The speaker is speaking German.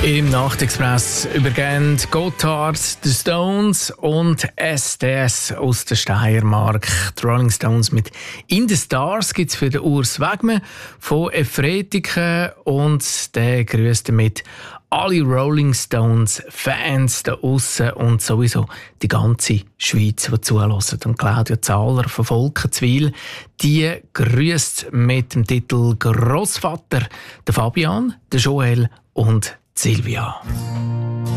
Im Nachtexpress übergehen Gotthard, The Stones und SDS aus der Steiermark. Die Rolling Stones mit «In the Stars» gibt es für den Urs Wegmann von Efretiken und der grüßt damit alle Rolling Stones-Fans da aussen und sowieso die ganze Schweiz, die zuhören. Und Claudia Zahler von Volkenswil, die grüßt mit dem Titel «Grossvater» der Fabian, der Joel und Silvia.